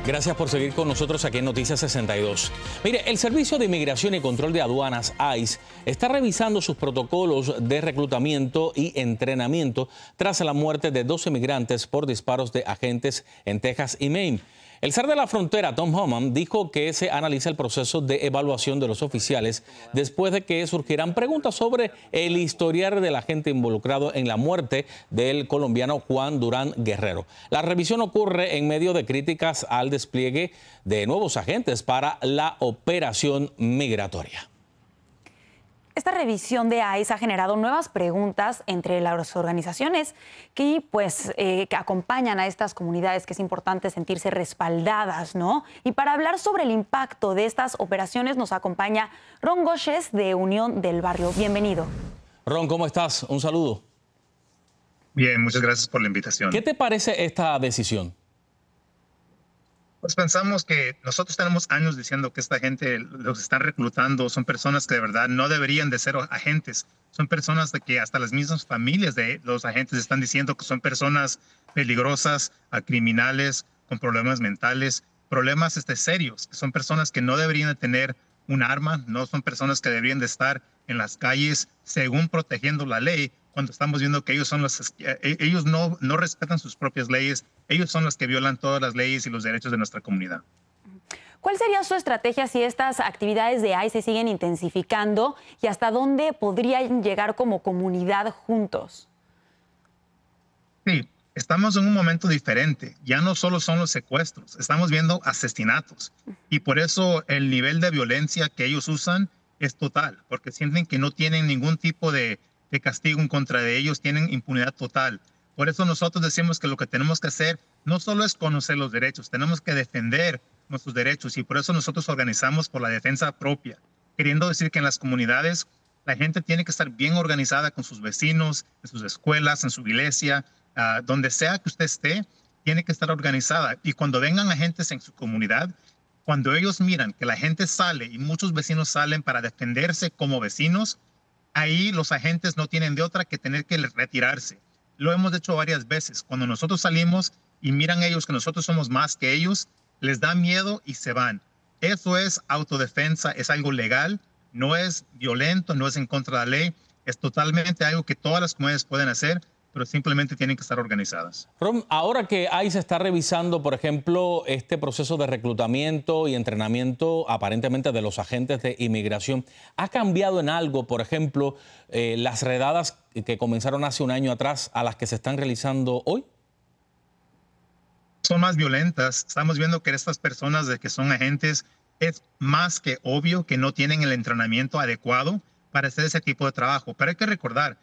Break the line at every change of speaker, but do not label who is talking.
Gracias por seguir con nosotros aquí en Noticias 62. Mire, el Servicio de Inmigración y Control de Aduanas, ICE, está revisando sus protocolos de reclutamiento y entrenamiento tras la muerte de 2 inmigrantes por disparos de agentes en Texas y Maine. El SAR de la frontera, Tom Homan, dijo que se analiza el proceso de evaluación de los oficiales después de que surgieran preguntas sobre el historial del agente involucrado en la muerte del colombiano Juan Durán Guerrero. La revisión ocurre en medio de críticas al despliegue de nuevos agentes para la operación migratoria.
Esta revisión de ICE ha generado nuevas preguntas entre las organizaciones que acompañan a estas comunidades, que es importante sentirse respaldadas, ¿no? Y para hablar sobre el impacto de estas operaciones nos acompaña Ron Goches de Unión del Barrio. Bienvenido.
Ron, ¿cómo estás? Un saludo.
Bien, muchas gracias por la invitación.
¿Qué te parece esta decisión?
Pues pensamos que nosotros tenemos años diciendo que esta gente los están reclutando, son personas que de verdad no deberían de ser agentes, son personas de que hasta las mismas familias de los agentes están diciendo que son personas peligrosas, criminales, con problemas mentales, problemas serios, que son personas que no deberían de tener un arma, no son personas que deberían de estar en las calles según protegiendo la ley, cuando estamos viendo que ellos no respetan sus propias leyes, ellos son los que violan todas las leyes y los derechos de nuestra comunidad.
¿Cuál sería su estrategia si estas actividades de ICE se siguen intensificando y hasta dónde podrían llegar como comunidad juntos?
Sí, estamos en un momento diferente. Ya no solo son los secuestros, estamos viendo asesinatos. Y por eso el nivel de violencia que ellos usan es total, porque sienten que no tienen ningún tipo de castigo en contra de ellos, tienen impunidad total. Por eso nosotros decimos que lo que tenemos que hacer no solo es conocer los derechos, tenemos que defender nuestros derechos, y por eso nosotros organizamos por la defensa propia, queriendo decir que en las comunidades la gente tiene que estar bien organizada con sus vecinos, en sus escuelas, en su iglesia, donde sea que usted esté, tiene que estar organizada. Y cuando vengan agentes en su comunidad, cuando ellos miran que la gente sale y muchos vecinos salen para defenderse como vecinos, ahí los agentes no tienen de otra que tener que retirarse. Lo hemos hecho varias veces. Cuando nosotros salimos y miran ellos que nosotros somos más que ellos, les da miedo y se van. Eso es autodefensa, es algo legal, no es violento, no es en contra de la ley, es totalmente algo que todas las comunidades pueden hacer, pero simplemente tienen que estar organizadas.
Ron, ahora que ICE está revisando, por ejemplo, este proceso de reclutamiento y entrenamiento aparentemente de los agentes de inmigración, ¿ha cambiado en algo, por ejemplo, las redadas que comenzaron hace un año atrás a las que se están realizando hoy?
Son más violentas. Estamos viendo que estas personas de que son agentes es más que obvio que no tienen el entrenamiento adecuado para hacer ese tipo de trabajo. Pero hay que recordar,